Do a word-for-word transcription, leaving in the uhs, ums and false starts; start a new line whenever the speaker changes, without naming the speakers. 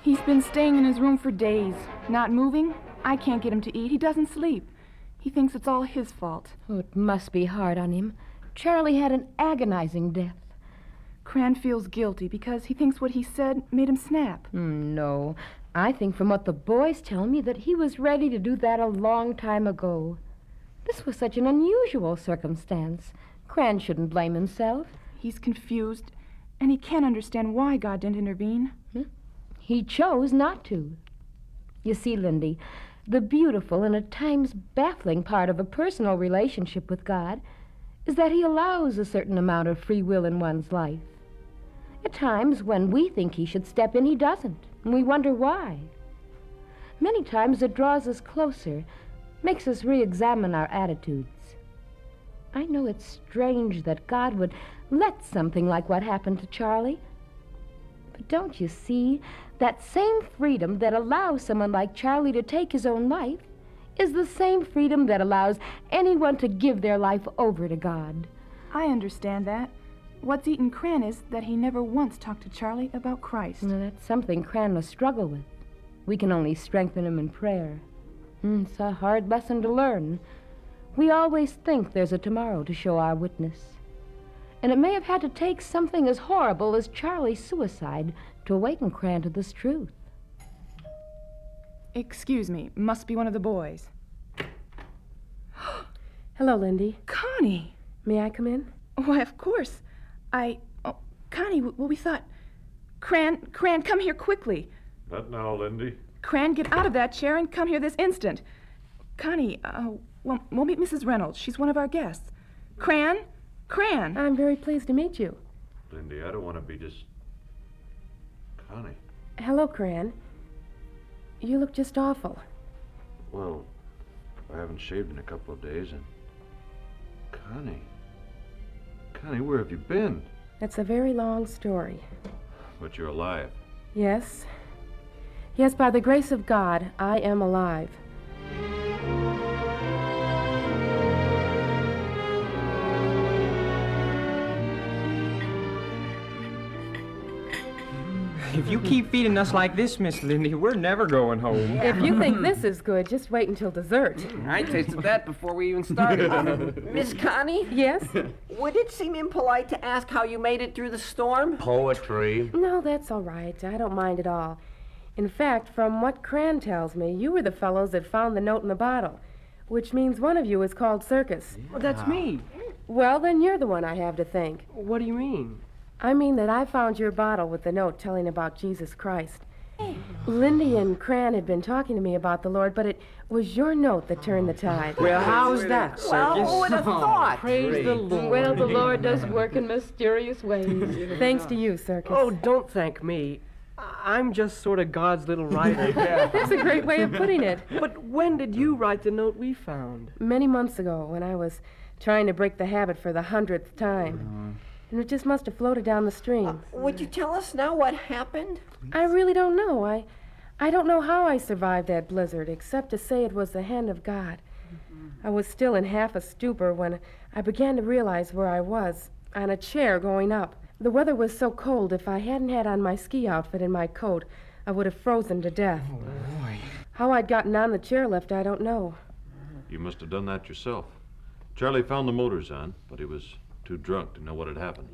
He's been staying in his room for days, not moving. I can't get him to eat. He doesn't sleep. He thinks it's all his fault.
Oh, it must be hard on him. Charlie had an agonizing death.
Cran feels guilty because he thinks what he said made him snap.
Mm, no. I think from what the boys tell me that he was ready to do that a long time ago. This was such an unusual circumstance. Cran shouldn't blame himself.
He's confused, and he can't understand why God didn't intervene.
Hmm? He chose not to. You see, Lindy, the beautiful and at times baffling part of a personal relationship with God is that he allows a certain amount of free will in one's life. At times, when we think he should step in, he doesn't, and we wonder why. Many times it draws us closer, makes us re-examine our attitudes. I know it's strange that God would let something like what happened to Charlie. But don't you see, that same freedom that allows someone like Charlie to take his own life is the same freedom that allows anyone to give their life over to God.
I understand that. What's eaten Cran is that he never once talked to Charlie about Christ.
Now, that's something Cran must struggle with. We can only strengthen him in prayer. Mm, it's a hard lesson to learn. We always think there's a tomorrow to show our witness. And it may have had to take something as horrible as Charlie's suicide to awaken Cran to this truth.
Excuse me, must be one of the boys.
Hello, Lindy.
Connie!
May I come in?
Why, of course. I... Oh, Connie, well, we thought... Cran, Cran, come here quickly.
Not now, Lindy.
Cran, get out of that chair and come here this instant. Connie, uh, well, we'll meet Missus Reynolds. She's one of our guests. Cran? Cran!
I'm very pleased to meet you.
Lindy, I don't want to be just... Connie.
Hello, Cran. You look just awful.
Well, I haven't shaved in a couple of days, and... Connie. Connie, where have you been?
That's a very long story.
But you're alive.
Yes. Yes, by the grace of God, I am alive.
If you keep feeding us like this, Miss Lindy, we're never going home.
If you think this is good, just wait until dessert.
I tasted that before we even started. Miss Connie?
Yes?
Would it seem impolite to ask how you made it through the storm?
Poetry.
No, that's all right. I don't mind at all. In fact, from what Cran tells me, you were the fellows that found the note in the bottle, which means one of you is called Circus.
Well, that's me.
Well, then you're the one I have to thank.
What do you mean?
I mean that I found your bottle with the note telling about Jesus Christ. Lindy and Cran had been talking to me about the Lord, but it was your note that turned the tide.
Well, how's that, Circus?
Well, who would have thought?
Praise the Lord.
Well, the Lord does work in mysterious ways.
Thanks to you, Circus.
Oh, don't thank me. I- I'm just sort of God's little writer.
That's a great way of putting it.
But when did you write the note we found?
Many months ago, when I was trying to break the habit for the hundredth time. And it just must have floated down the stream.
Uh, would you tell us now what happened?
I really don't know. I I don't know how I survived that blizzard, except to say it was the hand of God. I was still in half a stupor when I began to realize where I was, on a chair going up. The weather was so cold, if I hadn't had on my ski outfit and my coat, I would have frozen to death.
Oh, boy.
How I'd gotten on the chairlift, I don't know.
You must have done that yourself. Charlie found the motors on, but he was too drunk to know what had happened.